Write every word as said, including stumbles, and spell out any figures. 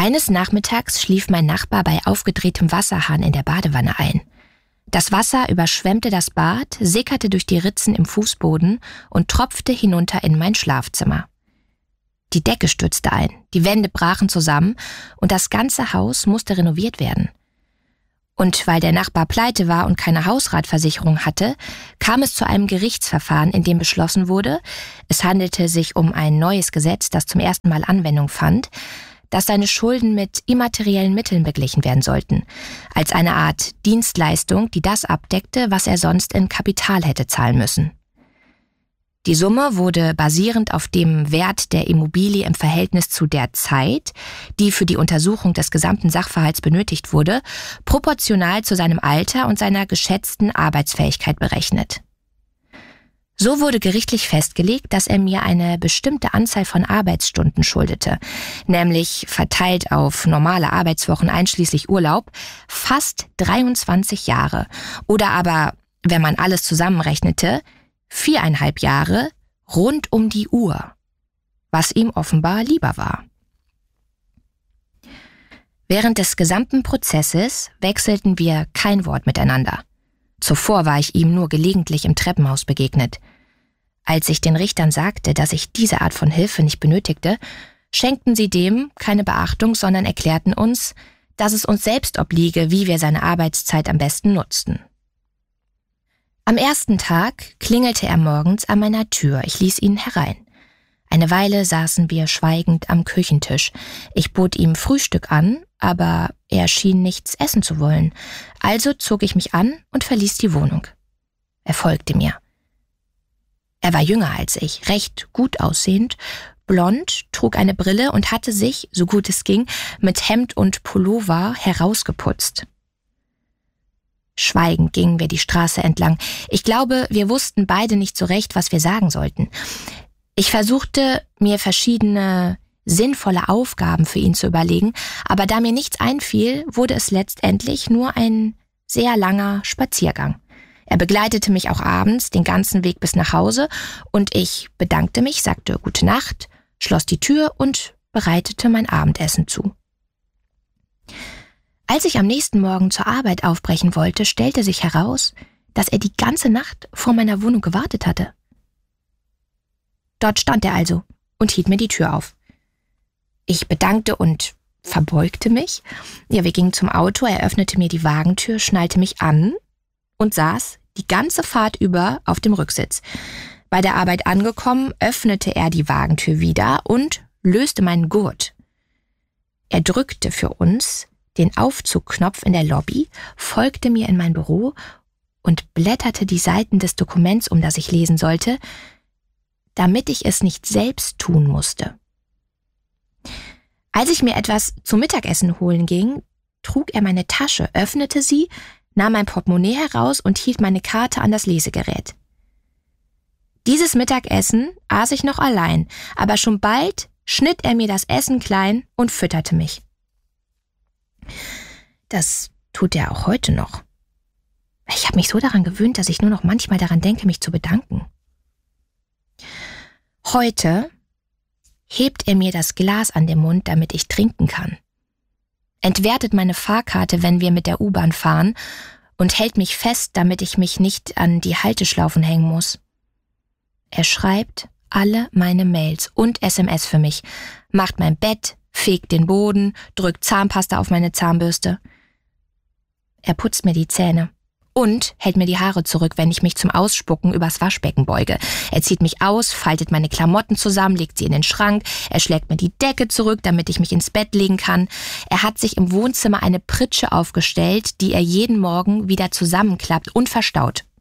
Eines Nachmittags schlief mein Nachbar bei aufgedrehtem Wasserhahn in der Badewanne ein. Das Wasser überschwemmte das Bad, sickerte durch die Ritzen im Fußboden und tropfte hinunter in mein Schlafzimmer. Die Decke stürzte ein, die Wände brachen zusammen und das ganze Haus musste renoviert werden. Und weil der Nachbar pleite war und keine Hausratversicherung hatte, kam es zu einem Gerichtsverfahren, in dem beschlossen wurde, es handelte sich um ein neues Gesetz, das zum ersten Mal Anwendung fand, dass seine Schulden mit immateriellen Mitteln beglichen werden sollten, als eine Art Dienstleistung, die das abdeckte, was er sonst in Kapital hätte zahlen müssen. Die Summe wurde basierend auf dem Wert der Immobilie im Verhältnis zu der Zeit, die für die Untersuchung des gesamten Sachverhalts benötigt wurde, proportional zu seinem Alter und seiner geschätzten Arbeitsfähigkeit berechnet. So wurde gerichtlich festgelegt, dass er mir eine bestimmte Anzahl von Arbeitsstunden schuldete, nämlich verteilt auf normale Arbeitswochen einschließlich Urlaub, fast dreiundzwanzig Jahre oder aber, wenn man alles zusammenrechnete, viereinhalb Jahre rund um die Uhr, was ihm offenbar lieber war. Während des gesamten Prozesses wechselten wir kein Wort miteinander. Zuvor war ich ihm nur gelegentlich im Treppenhaus begegnet. Als ich den Richtern sagte, dass ich diese Art von Hilfe nicht benötigte, schenkten sie dem keine Beachtung, sondern erklärten uns, dass es uns selbst obliege, wie wir seine Arbeitszeit am besten nutzten. Am ersten Tag klingelte er morgens an meiner Tür. Ich ließ ihn herein. Eine Weile saßen wir schweigend am Küchentisch. Ich bot ihm Frühstück an, aber er schien nichts essen zu wollen. Also zog ich mich an und verließ die Wohnung. Er folgte mir. Er war jünger als ich, recht gut aussehend, blond, trug eine Brille und hatte sich, so gut es ging, mit Hemd und Pullover herausgeputzt. Schweigend gingen wir die Straße entlang. Ich glaube, wir wussten beide nicht so recht, was wir sagen sollten. Ich versuchte, mir verschiedene sinnvolle Aufgaben für ihn zu überlegen, aber da mir nichts einfiel, wurde es letztendlich nur ein sehr langer Spaziergang. Er begleitete mich auch abends den ganzen Weg bis nach Hause und ich bedankte mich, sagte Gute Nacht, schloss die Tür und bereitete mein Abendessen zu. Als ich am nächsten Morgen zur Arbeit aufbrechen wollte, stellte sich heraus, dass er die ganze Nacht vor meiner Wohnung gewartet hatte. Dort stand er also und hielt mir die Tür auf. Ich bedankte und verbeugte mich. Ja, wir gingen zum Auto, er öffnete mir die Wagentür, schnallte mich an und saß die ganze Fahrt über auf dem Rücksitz. Bei der Arbeit angekommen, öffnete er die Wagentür wieder und löste meinen Gurt. Er drückte für uns den Aufzugknopf in der Lobby, folgte mir in mein Büro und blätterte die Seiten des Dokuments um, das ich lesen sollte, damit ich es nicht selbst tun musste. Als ich mir etwas zum Mittagessen holen ging, trug er meine Tasche, öffnete sie, nahm mein Portemonnaie heraus und hielt meine Karte an das Lesegerät. Dieses Mittagessen aß ich noch allein, aber schon bald schnitt er mir das Essen klein und fütterte mich. Das tut er auch heute noch. Ich habe mich so daran gewöhnt, dass ich nur noch manchmal daran denke, mich zu bedanken. Heute hebt er mir das Glas an den Mund, damit ich trinken kann, entwertet meine Fahrkarte, wenn wir mit der U-Bahn fahren, und hält mich fest, damit ich mich nicht an die Halteschlaufen hängen muss. Er schreibt alle meine Mails und S M S für mich, macht mein Bett, fegt den Boden, drückt Zahnpasta auf meine Zahnbürste. Er putzt mir die Zähne und hält mir die Haare zurück, wenn ich mich zum Ausspucken übers Waschbecken beuge. Er zieht mich aus, faltet meine Klamotten zusammen, legt sie in den Schrank. Er schlägt mir die Decke zurück, damit ich mich ins Bett legen kann. Er hat sich im Wohnzimmer eine Pritsche aufgestellt, die er jeden Morgen wieder zusammenklappt und verstaut.